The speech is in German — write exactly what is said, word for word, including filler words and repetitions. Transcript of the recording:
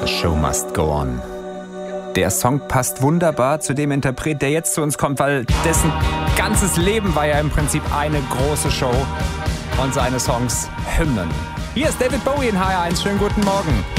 The Show Must Go On. Der Song passt wunderbar zu dem Interpret, der jetzt zu uns kommt, weil dessen ganzes Leben war ja im Prinzip eine große Show und seine Songs Hymnen. Hier ist David Bowie in H R eins. Schönen guten Morgen.